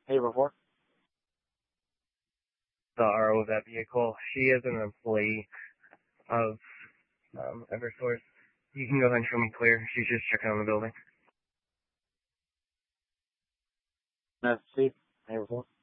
Hey, report. The RO of that vehicle. She is an employee of Eversource. You can go ahead and show me clear. She's just checking on the building. Steve. Hey, report.